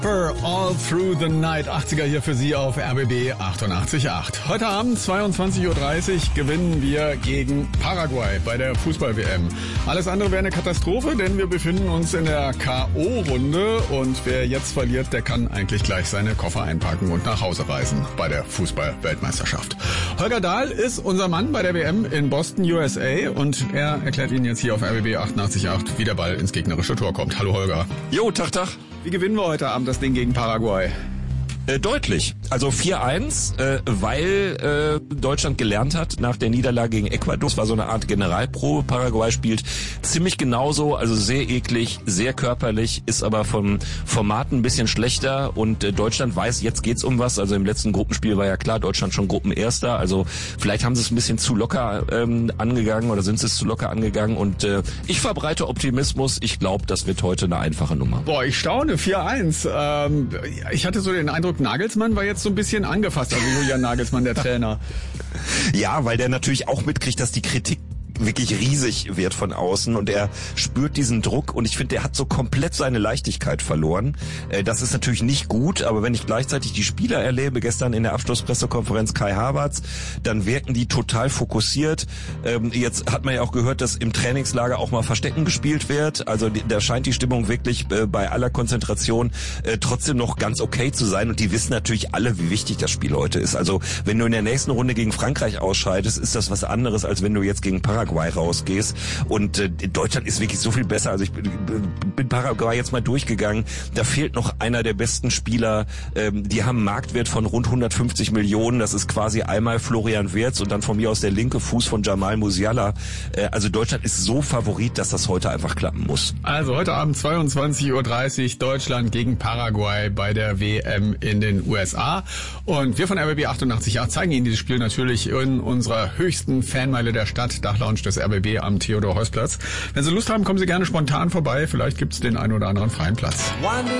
All Through the Night, 80er hier für Sie auf RBB 88.8. Heute Abend 22.30 Uhr gewinnen wir gegen Paraguay bei der Fußball-WM. Alles andere wäre eine Katastrophe, denn wir befinden uns in der K.O.-Runde und wer jetzt verliert, der kann eigentlich gleich seine Koffer einpacken und nach Hause reisen bei der Fußball-Weltmeisterschaft. Holger Dahl ist unser Mann bei der WM in Boston, USA und er erklärt Ihnen jetzt hier auf RBB 88.8, wie der Ball ins gegnerische Tor kommt. Hallo Holger. Jo, Tag. Wie gewinnen wir heute Abend das Ding gegen Paraguay? Deutlich. Also 4-1, weil Deutschland gelernt hat nach der Niederlage gegen Ecuador. Das war so eine Art Generalprobe. Paraguay spielt ziemlich genauso, also sehr eklig, sehr körperlich, ist aber vom Format ein bisschen schlechter und Deutschland weiß, jetzt geht's um was. Also im letzten Gruppenspiel war ja klar, Deutschland schon Gruppenerster. Also vielleicht haben sie es ein bisschen zu locker angegangen oder sind sie es zu locker angegangen und ich verbreite Optimismus. Ich glaube, das wird heute eine einfache Nummer. Boah, ich staune, 4-1. Ich hatte so den Eindruck, Nagelsmann war jetzt so ein bisschen angefasst, also Julian Nagelsmann, der Trainer. Ja, weil der natürlich auch mitkriegt, dass die Kritik wirklich riesig wird von außen und er spürt diesen Druck und ich finde, der hat so komplett seine Leichtigkeit verloren. Das ist natürlich nicht gut, aber wenn ich gleichzeitig die Spieler erlebe, gestern in der Abschlusspressekonferenz Kai Havertz, dann wirken die total fokussiert. Jetzt hat man ja auch gehört, dass im Trainingslager auch mal Verstecken gespielt wird, also da scheint die Stimmung wirklich bei aller Konzentration trotzdem noch ganz okay zu sein und die wissen natürlich alle, wie wichtig das Spiel heute ist. Also wenn du in der nächsten Runde gegen Frankreich ausscheidest, ist das was anderes, als wenn du jetzt gegen Paraguay rausgehst und Deutschland ist wirklich so viel besser. Also ich bin Paraguay jetzt mal durchgegangen, da fehlt noch einer der besten Spieler, die haben einen Marktwert von rund 150 Millionen, das ist quasi einmal Florian Wirtz und dann von mir aus der linke Fuß von Jamal Musiala. Also Deutschland ist so Favorit, dass das heute einfach klappen muss. Also heute Abend 22.30 Uhr Deutschland gegen Paraguay bei der WM in den USA und wir von RBB 88.8 zeigen Ihnen dieses Spiel natürlich in unserer höchsten Fanmeile der Stadt, Dachlounge des RBB am Theodor-Heuss-Platz. Wenn Sie Lust haben, kommen Sie gerne spontan vorbei. Vielleicht gibt es den einen oder anderen freien Platz.